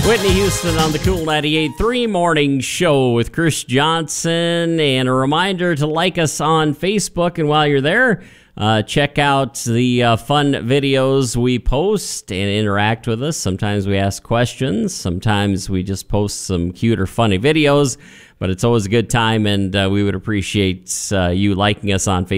Whitney Houston on the Cool 98.3 Morning Show with Chris Johnson. And a reminder to like us on Facebook. And while you're there, check out the fun videos we post and interact with us. Sometimes we ask questions. Sometimes we just post some cute or funny videos. But it's always a good time, and we would appreciate you liking us on Facebook.